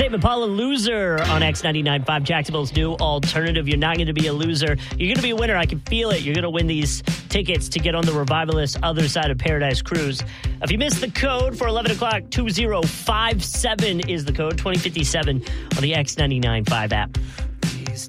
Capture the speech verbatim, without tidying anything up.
Tame Impala Loser on X ninety-nine point five, Jacksonville's new alternative. You're not going to be a loser. You're going to be a winner. I can feel it. You're going to win these tickets to get on the Revivalist Other Side of Paradise cruise. If you missed the code for eleven o'clock, two zero five seven is the code, twenty fifty-seven on the X ninety-nine point five app.